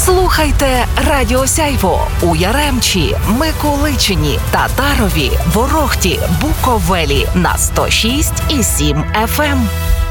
Слухайте Радіо Сяйво у Яремчі, Миколичині, Татарові, Ворохті, Буковелі на 106,7 FM.